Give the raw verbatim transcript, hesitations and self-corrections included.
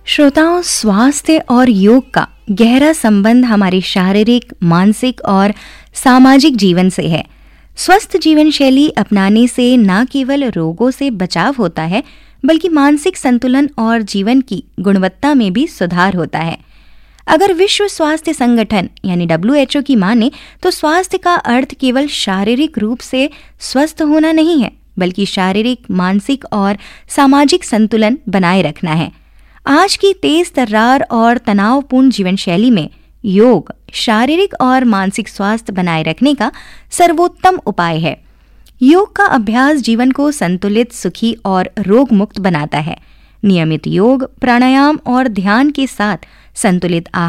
श्रोताओं, स्वास्थ्य और योग का गहरा संबंध हमारे शारीरिक, मानसिक और सामाजिक जीवन से है। स्वस्थ जीवन शैली अपनाने से न केवल रोगों से बचाव होता है, बल्कि मानसिक संतुलन और जीवन की गुणवत्ता में भी सुधार होता है। अगर विश्व स्वास्थ्य संगठन यानी डब्ल्यू एच ओ की माने तो स्वास्थ्य का अर्थ केवल शारीरिक रूप से स्वस्थ होना नहीं है, बल्कि शारीरिक, मानसिक और सामाजिक संतुलन बनाए रखना है। आज की तेज तर्रार और तनावपूर्ण जीवन शैली में योग शारीरिक और मानसिक स्वास्थ्य बनाए रखने का सर्वोत्तम उपाय है। योग का अभ्यास जीवन को संतुलित, सुखी और रोग मुक्त बनाता है। नियमित योग, प्राणायाम और ध्यान के साथ संतुलित आहार